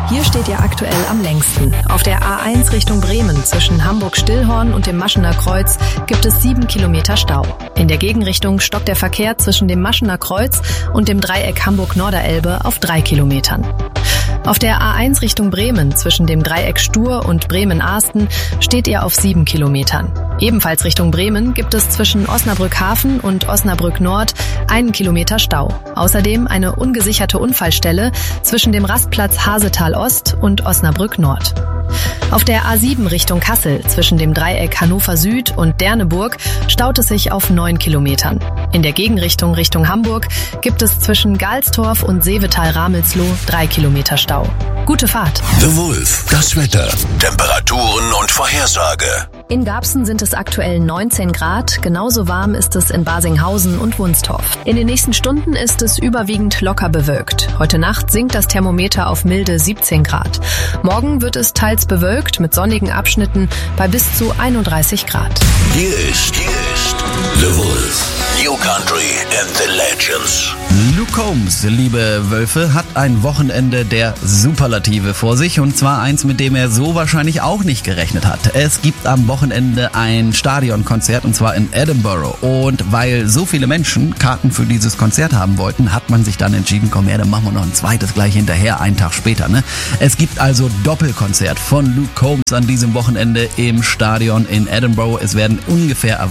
Hier steht ihr aktuell am längsten. Auf der A1 Richtung Bremen zwischen Hamburg-Stillhorn und dem Maschener Kreuz gibt es 7 Kilometer Stau. In der Gegenrichtung stockt der Verkehr zwischen dem Maschener Kreuz und dem Dreieck Hamburg-Norderelbe auf 3 Kilometern. Auf der A1 Richtung Bremen zwischen dem Dreieck Stur und Bremen-Ahsten steht ihr auf 7 Kilometern. Ebenfalls Richtung Bremen gibt es zwischen Osnabrück-Hafen und Osnabrück-Nord 1 Kilometer Stau. Außerdem eine ungesicherte Unfallstelle zwischen dem Rastplatz Hasetal-Ost und Osnabrück-Nord. Auf der A7 Richtung Kassel zwischen dem Dreieck Hannover Süd und Derneburg staut es sich auf 9 Kilometern. In der Gegenrichtung Richtung Hamburg gibt es zwischen Galstorf und Seevetal-Ramelsloh 3 Kilometer Stau. Gute Fahrt. The Wolf, das Wetter, Temperaturen und Vorhersage. In Garbsen sind es aktuell 19 Grad, genauso warm ist es in Basinghausen und Wunstorf. In den nächsten Stunden ist es überwiegend locker bewölkt. Heute Nacht sinkt das Thermometer auf milde 17 Grad. Morgen wird es teils bewölkt mit sonnigen Abschnitten bei bis zu 31 Grad. Hier ist The Wolf, New Country and the Legends. Luke Combs, liebe Wölfe, hat ein Wochenende der Superlative vor sich, und zwar eins, mit dem er so wahrscheinlich auch nicht gerechnet hat. Es gibt am Wochenende ein Stadionkonzert, und zwar in Edinburgh, und weil so viele Menschen Karten für dieses Konzert haben wollten, hat man sich dann entschieden, komm her, dann machen wir noch ein zweites gleich hinterher, einen Tag später, ne? Es gibt also Doppelkonzert von Luke Combs an diesem Wochenende im Stadion in Edinburgh. Es werden ungefähr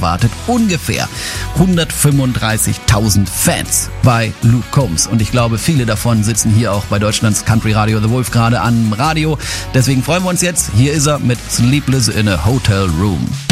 135.000 Fans bei Luke Combs, und ich glaube, viele davon sitzen hier auch bei Deutschlands Country Radio The Wolf gerade am Radio. Deswegen freuen wir uns jetzt. Hier ist er mit Sleepless in a Hotel Room.